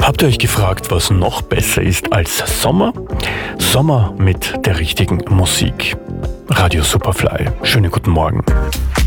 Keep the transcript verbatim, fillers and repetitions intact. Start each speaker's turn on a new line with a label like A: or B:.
A: Habt ihr euch gefragt, was noch besser ist als Sommer? Sommer mit der richtigen Musik. Radio Superfly. Schönen guten Morgen.